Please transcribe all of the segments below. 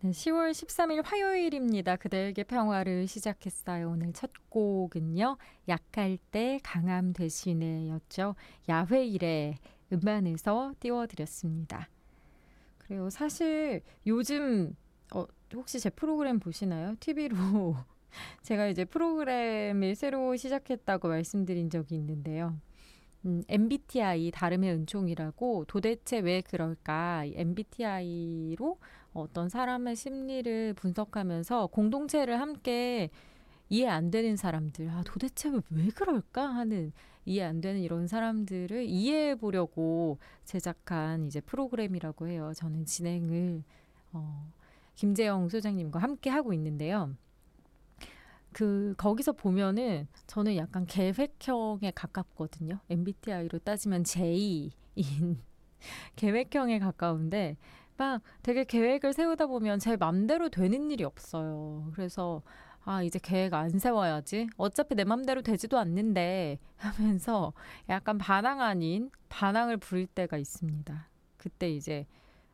네, 10월 13일 화요일입니다. 그대에게 평화를 시작했어요. 오늘 첫 곡은요. 약할 때 강함 대신에였죠. 야훼일의 음반에서 띄워드렸습니다. 그래요. 사실 요즘 혹시 제 프로그램 보시나요? TV로 제가 이제 프로그램을 새로 시작했다고 말씀드린 적이 있는데요. MBTI 다름의 은총이라고 도대체 왜 그럴까? MBTI로 어떤 사람의 심리를 분석하면서 공동체를 함께 이해 안 되는 사람들, 도대체 왜 그럴까 하는 이해 안 되는 이런 사람들을 이해해 보려고 제작한 이제 프로그램이라고 해요. 저는 진행을 김재영 소장님과 함께 하고 있는데요. 거기서 보면은 저는 약간 계획형에 가깝거든요. MBTI로 따지면 J인 계획형에 가까운데 막 되게 계획을 세우다 보면 제 맘대로 되는 일이 없어요. 그래서 이제 계획 안 세워야지. 어차피 내 맘대로 되지도 않는데 하면서 약간 반항 아닌 반항을 부릴 때가 있습니다. 그때 이제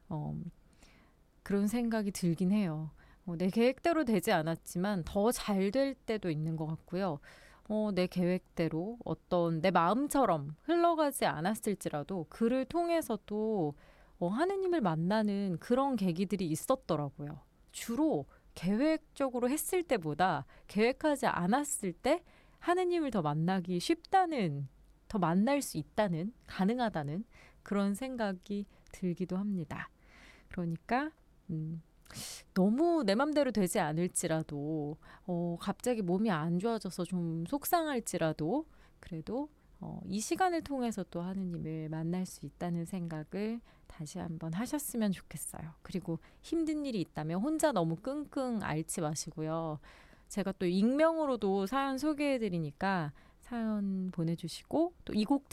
그런 생각이 들긴 해요. 내 계획대로 되지 않았지만 더 잘 될 때도 있는 것 같고요. 내 계획대로 어떤 내 마음처럼 흘러가지 않았을지라도 그를 통해서도 하느님을 만나는 그런 계기들이 있었더라고요. 주로 계획적으로 했을 때보다 계획하지 않았을 때 하느님을 더 만나기 쉽다는, 더 만날 수 있다는, 가능하다는 그런 생각이 들기도 합니다. 그러니까 너무 내 맘대로 되지 않을지라도 갑자기 몸이 안 좋아져서 좀 속상할지라도 그래도 이 시간을 통해서 또 하느님을 만날 수 있다는 생각을 다시 한번 하셨으면 좋겠어요. 그리고 힘든 일이 있다면 혼자 너무 끙끙 앓지 마시고요. 제가 또 익명으로도 사연 소개해드리니까 사연 보내주시고 또 이 곡